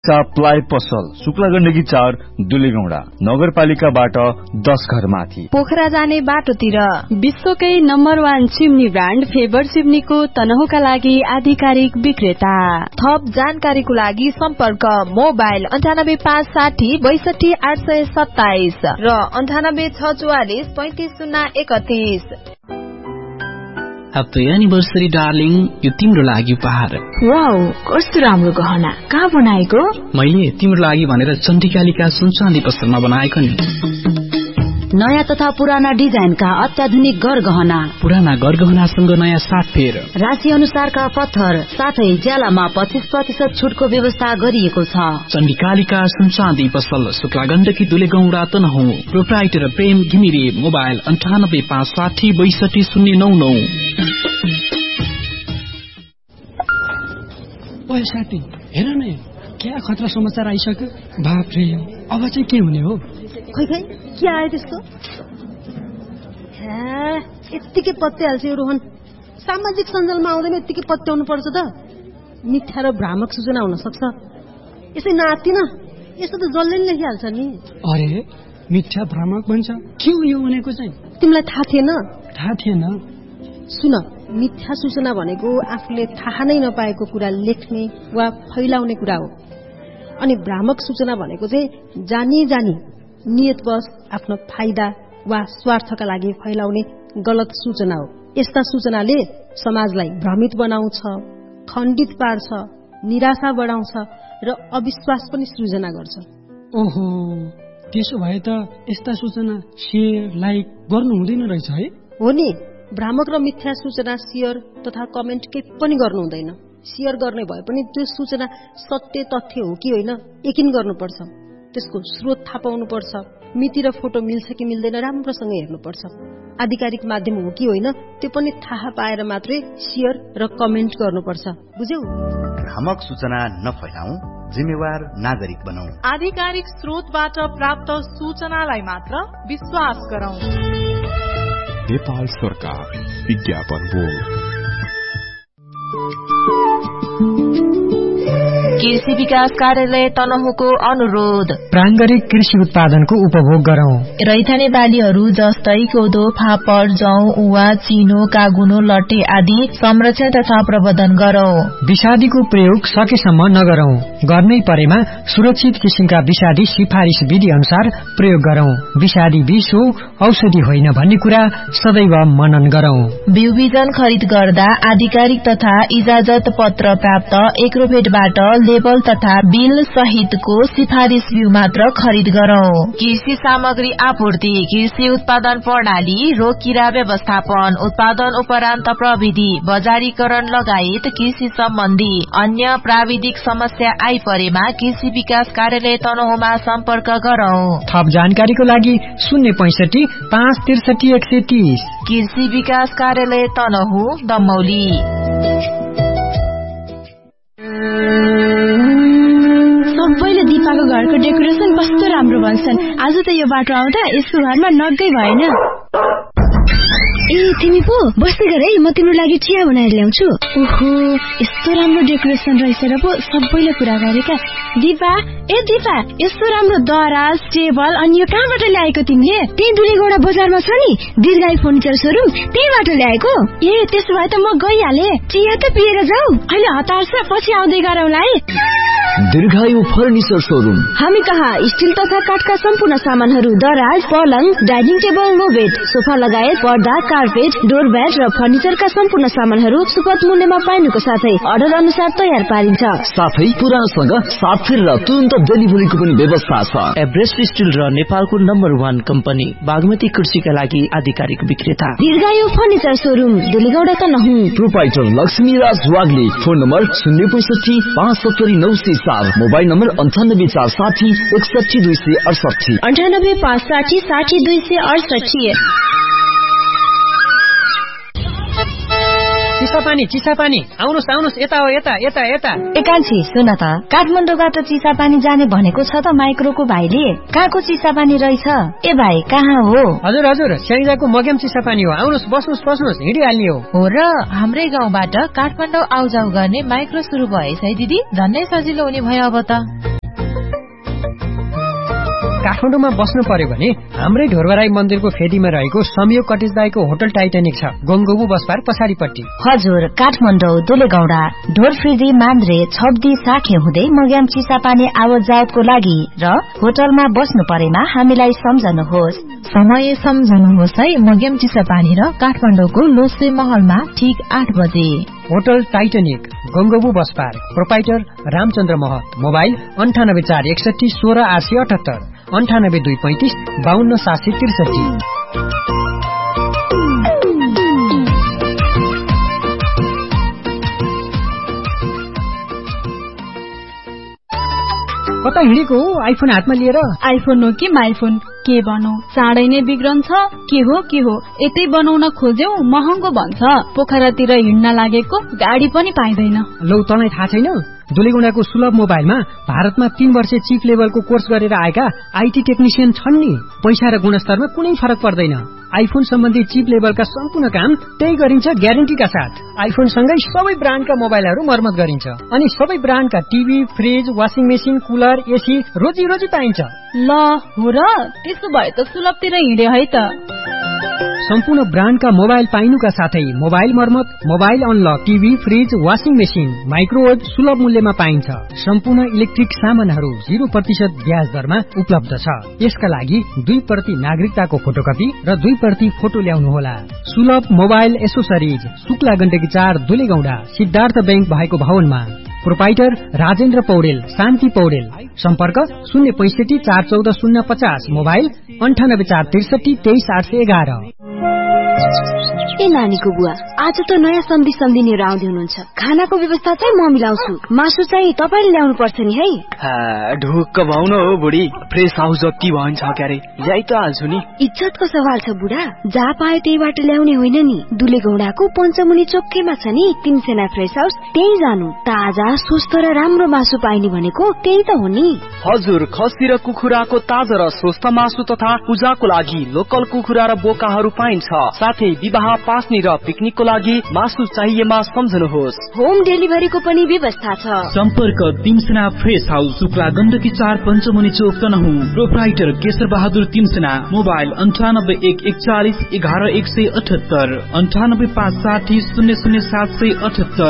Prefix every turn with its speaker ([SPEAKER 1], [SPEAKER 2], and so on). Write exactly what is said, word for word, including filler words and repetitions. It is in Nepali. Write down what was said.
[SPEAKER 1] प्लाइ पसल शुक्ला गण्डकी चार दुलेगौडा नगरपालिकाबाट दस घर माथि
[SPEAKER 2] पोखरा जाने बाटोतिर
[SPEAKER 3] विश्वकै number one chimney brand favour चिम्नीको तनहुका लागि आधिकारिक विक्रेता।
[SPEAKER 2] थप जानकारीको लागि सम्पर्क मोबाइल अन्ठानब्बे पाँच साठी बैसठी आठ सय सत्ताइस र अन्ठानब्बे छ चौवालिस पैंतिस शून्य एकतीस।
[SPEAKER 4] ह्याप्पी एनिभर्सरी डार्लिङ, यो तिम्रो लागि उपहार।
[SPEAKER 5] वाउ, कस्तो राम्रो गहना, कहाँ बनाएको?
[SPEAKER 4] मैले तिम्रो लागि भनेर चण्डिकालिका सुनचाँदी पसलमा बनाएको नि।
[SPEAKER 5] नयाँ तथा पुराना डिजाइनका अत्याधुनिक गरगहना,
[SPEAKER 4] पुराना गरगहनासँग नयाँ सातफेर,
[SPEAKER 5] राशि अनुसारका पत्थर साथै ज्यालामा पच्चीस प्रतिशत छुटको व्यवस्था गरिएको छ।
[SPEAKER 4] चण्डिकालिका सुनचाँदी पसल शुक्ला गण्डकी दुलेगौडा तनहुँ। प्रोप्राइटर प्रेम घिमिरे। मोबाइल अन्ठानब्बे पाँच साठी बैसठी शून्य नौ नौ।
[SPEAKER 6] ओए साथी, हेर न क्या खतरा समाचार आइसक्यो। बाफ्रे, अब चाहिँ के हुने हो?
[SPEAKER 7] खै खै के आयो त्यस्तो? यत्तिकै पत्याइहाल्छ यो रोहन। सामाजिक सञ्जालमा आउँदैन यत्तिकै पत्याउनु पर्छ त। मिथ्या र भ्रामक सूचना हुन सक्छ। यसै नातिन यस्तो त जसले नि लेखिहाल्छ नि।
[SPEAKER 6] अरे मिथ्या भ्रामक भन्छ, के हो यो भनेको चाहिँ?
[SPEAKER 7] तिमीलाई थाहा थिएन?
[SPEAKER 6] थाहा थिएन।
[SPEAKER 7] सुन, मिथ्या सूचना भनेको आफूले थाहा नै नपाएको कुरा लेख्ने वा फैलाउने कुरा हो। अनि भ्रामक सूचना भनेको चाहिँ जानी जानी नियतवश आफ्नो फाइदा वा स्वार्थका लागि फैलाउने गलत सूचना हो। यस्ता सूचनाले समाजलाई भ्रमित बनाउँछ, खण्डित पार्छ, निराशा बढाउँछ र अविश्वास पनि सृजना गर्छ।
[SPEAKER 6] ओहो, त्यसो भए त यस्ता सूचना शेयर लाइक गर्नु हुँदैन रहेछ है?
[SPEAKER 7] हो नि, भ्रामक र मिथ्या सूचना शेयर तथा कमेन्ट केही पनि गर्नु हुँदैन। शेयर गर्ने भए पनि त्यो सूचना सत्य तथ्य हो कि होइन यकिन गर्नुपर्छ। त्यसको स्रोत थाहा पाउनुपर्छ। मिति र फोटो मिल्छ कि मिल्दैन राम्रोसँग हेर्नुपर्छ। आधिकारिक माध्यम हो कि होइन त्यो पनि थाहा पाएर मात्रै शेयर र कमेन्ट गर्नुपर्छ। बुझ्यौ?
[SPEAKER 8] भ्रामक सूचना नफैलाऊ, जिम्मेवार नागरिक बनाऊ।
[SPEAKER 9] आधिकारिक स्रोतबाट प्राप्त सूचनालाई मात्र विश्वास गरौं।
[SPEAKER 10] नेपाल सरकार विज्ञापन बोर्ड।
[SPEAKER 2] कृषि विकास कार्यालय तनहुँको अनुरोध।
[SPEAKER 11] प्राङ्गरिक कृषि उत्पादनको उपभोग गरौं।
[SPEAKER 2] रैथाने बालीहरू जस्तै कोदो, फापर, जौ, उवा, चिनो, कागुनो, लट्टे आदि संरक्षण तथा प्रबन्धन गरौं।
[SPEAKER 11] विषादीको प्रयोग सकेसम्म नगरौं। गर्नै परेमा सुरक्षित किसिमका विषादी सिफारिस विधि अनुसार प्रयोग गरौं। विषादी विष हो, औषधि होइन भन्ने कुरा सदैव मनन गरौं।
[SPEAKER 2] बिउ बिजन खरिद गर्दा आधिकारिक तथा इजाजत पत्र प्राप्त एग्रोभेटबाट लेबल तथा बिल सहितको सिफारिस बिउ मात्र खरिद गरौं। कृषि सामग्री आपूर्ति, कृषि उत्पादन प्रणाली, रोग किरा व्यवस्थापन, उत्पादन उपरान्त प्रविधि, बजारीकरण लगायत कृषि सम्बन्धी अन्य प्राविधिक समस्या आइपरेमा कृषि विकास कार्यालय तनहुँमा सम्पर्क गरौं।
[SPEAKER 11] थप जानकारीको लागि शून्य पैंसठी पाँच त्रिसठी एक सय तीस।
[SPEAKER 2] कृषि विकास कार्यालय तनहुँ, दमौली।
[SPEAKER 3] सबैले दिपाको घरको डेकोरेसन कस्तो राम्रो भन्छन्। आज त यो बाटो आउँदा यसको घरमा नगै भएन।
[SPEAKER 5] ए तिमी पो बस्दै गर है, म तिम्रो लागि चिया बनाएर ल्याउँछु।
[SPEAKER 3] ओहो, यस्तो राम्रो डेकोरेसन रहेछ र पो सबैले कुरा गरेका। दिपा, ए दिपा, यस्तो राम्रो दराज, टेबल अनि यो कहाँबाट ल्याएको तिमीले?
[SPEAKER 5] त्यही दुलेगौडा बजारमा छ नि दीर्घायु फर्निचर सोरुम, त्यहीबाट ल्याएको।
[SPEAKER 3] ए त्यसो भए त म गइहाले।
[SPEAKER 5] चिया त पिएर जाऊ।
[SPEAKER 3] अहिले हतार छ, पछि आउँदै गरौँला है।
[SPEAKER 12] दीर्घायु फर्निचर सोरुम।
[SPEAKER 5] हामी कहाँ स्टिल तथा काठका सम्पूर्ण सामानहरू, दराज, पलङ, dining table, no bed, sofa लगायत पर्दा, कार्पेट, डोरब्याट र फर्निचरका सम्पूर्ण सामानहरू सुपथ मूल्यमा पाइनुको साथै अर्डर अनुसार तयार पारिन्छ।
[SPEAKER 12] साथै पुरानोसँग सातफेर र तुरन्त डेलिभरीको पनि व्यवस्था छ।
[SPEAKER 4] एभरेस्ट स्टिल र नेपालको नम्बर वान कम्पनी बागमती कृषिका लागि आधिकारिक विक्रेता
[SPEAKER 5] दीर्घायु furniture showroom, दुलेगौडा Tanahun.
[SPEAKER 12] Proprietor Laxmiraj Wagle. Phone number शून्य पैंसठी पाँच सत्तरी नौ सय चार। मोबाइल नम्बर अन्ठानब्बे चार साठी एकसठी दुई सय अडसठी।
[SPEAKER 5] अन्ठानब्बे पाँच साठी साठी दुई सय अडसठी।
[SPEAKER 11] चिसापानी चिसापानी आउनुस् आउनुस्, यता हो, यता यता यता।
[SPEAKER 2] एकान्छी सुन त, काठमाडौँबाट चिसापानी जाने भनेको छ त माइक्रोको भाइले। कहाँको चिसापानी रहेछ? ए भाइ कहाँ हो?
[SPEAKER 11] हजुर हजुर, स्याङ्जाको मग्याम चिसापानी हो। आउनुस्, बस्नुस् बस्नुस्, हिँडिहाल्ने हो।
[SPEAKER 2] हो र, हाम्रै गाउँबाट काठमाडौँ आउजाउ गर्ने माइक्रो सुरु भएछ है दिदी। झन्नै सजिलो हुने भयो अब त।
[SPEAKER 11] काठमाडौँमा बस्नु पर्यो भने हाम्रै ढोरबराई मन्दिरको फेदीमा रहेको संयोग कटेज दाईको होटल टाइटानिक छ, गोमगोबु बसपार पछाडिपट्टि।
[SPEAKER 2] हजुर, काठमाडौँ दुलेगौडा ढोरफ्रिदी मान्द्रे छब्दी साखे हुँदै मग्याम चिसापानी आवत जावतको लागि र होटलमा बस्नु परेमा हामीलाई सम्झनुहोस्।
[SPEAKER 13] समय सम्झनुहोस् है, मग्याम चिसापानी र काठमाडौँको लोसे महलमा ठीक आठ बजे।
[SPEAKER 11] होटल टाइटानिक गंगोबु बसपार, प्रोपाइटर रामचन्द्र महत, मोबाइल अन्ठानब्बे चार एकसठी सोह्र आठ सय अठहत्तर, अन्ठानब्बे दुई पैंतिस बाहन्न सात सय त्रिसठी। कता हिँडेको हो आइफोन हातमा लिएर?
[SPEAKER 3] आइफोन हो कि माइफोन, के भनौ, चाँडै नै बिग्रन्छ। के हो के हो, यतै बनाउन खोज्यौ महँगो भन्छ। पोखरातिर हिँड्न लागेको गाडी पनि पाइँदैन।
[SPEAKER 11] लौ, तँलाई थाहा छैन? दुलेगुडाको सुलभ मोबाइलमा भारतमा तीन वर्ष चिप लेभलको कोर्स गरेर आएका आईटी टेक्निशियन छन् नि। पैसा र गुणस्तरमा कुनै फरक पर्दैन। आइफोन सम्बन्धी चिप लेभलका सम्पूर्ण काम त्यही गरिन्छ ग्यारेन्टीका साथ। आइफोन सँगै सबै ब्रान्डका मोबाइलहरू मर्मत गरिन्छ अनि सबै ब्रान्डका TV, fridge, washing machine, cooler, AC रोजी रोजी पाइन्छ।
[SPEAKER 3] ल हो र, त्यसो भए त सुलभतिर हिँडे है त।
[SPEAKER 11] सम्पूर्ण ब्रान्डका मोबाइल पाइनुका साथै मोबाइल मर्मत, mobile unlock, TV, fridge, washing machine, microwave सुलभ मूल्यमा पाइन्छ। सम्पूर्ण इलेक्ट्रिक सामानहरू जीरो प्रतिशत ब्याज दरमा उपलब्ध छ। यसका लागि दुई प्रति नागरिकताको फोटोकपी र दुई प्रति फोटो ल्याउनुहोला। सुलभ मोबाइल एसोसरिज, शुक्ला गण्डकी चार, दुलेगौडा, सिद्धार्थ बैंक भएको भवनमा। प्रोपाइटर राजेन्द्र पौडेल, शान्ति पौडेल। सम्पर्क शून्य पैंसठी चार चौध शून्य पचास, मोबाइल अन्ठानब्बे चार त्रिसठी तेइस आठ सय एघार।
[SPEAKER 5] ए नानीको बुवा, आज त नयाँ सम्धी सम्धी लिएर आउँदै हुनुहुन्छ। खानाको व्यवस्था चाहिँ म मिलाउँछु, मासु चाहिँ तपाईँले ल्याउनु पर्छ नि है।
[SPEAKER 14] ढुक्क भाउन हो बुढी, फ्रेस हाउस जति भन्छ क्यारे ल्याइ त हाल्छु नि।
[SPEAKER 5] इज्जतको सवाल छ बुढा, जहाँ पायो त्यहीबाट ल्याउने होइन नि। दुलेगौडाको पञ्चमुनि चोकैमा छ नि तीनसेना फ्रेस हाउस, त्यही जानु। ताजा स्वस्थ र राम्रो मासु पाइने भनेको त्यही त हो नि।
[SPEAKER 14] हजुर, खसी र कुखुराको ताजा र स्वस्थ मासु तथा पूजाको लागि लोकल कुखुरा र बोकाहरू पाइन्छ। साथै विवाह, पास्नी र पिकनिकको लागि मासु चाहिएमा सम्झनुहोस्।
[SPEAKER 5] होम डेलिभरीको पनि व्यवस्था छ।
[SPEAKER 4] सम्पर्क तीनसेना फ्रेस हाउस, शुक्ला गण्डकी चार, पञ्चमुनि चोक, तनहुँ। प्रोप्राइटर केशर बहादुर तीनसेना, मोबाइल अन्ठानब्बे एक एकचालिस एघार एक सय अठहत्तर, अन्ठानब्बे पाँच साठी शून्य शून्य सात सय अठहत्तर।